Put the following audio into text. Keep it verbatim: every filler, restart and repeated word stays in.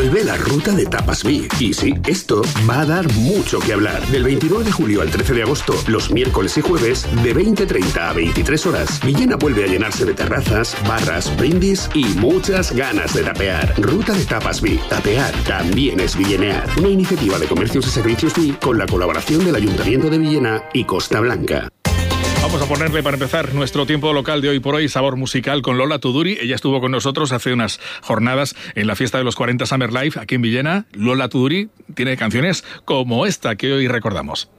Vuelve la ruta de tapas V. Y sí, esto va a dar mucho que hablar. Del veintinueve de julio al trece de agosto, los miércoles y jueves, de veinte treinta a veintitrés horas, Villena vuelve a llenarse de terrazas, barras, brindis y muchas ganas de tapear. Ruta de tapas V. Tapear también es villenear. Una iniciativa de comercios y servicios V con la colaboración del Ayuntamiento de Villena y Costa Blanca. Vamos a ponerle para empezar nuestro tiempo local de hoy por hoy, sabor musical con Lola Tuduri. Ella estuvo con nosotros hace unas jornadas en la fiesta de los cuarenta Summer Life aquí en Villena. Lola Tuduri tiene canciones como esta que hoy recordamos.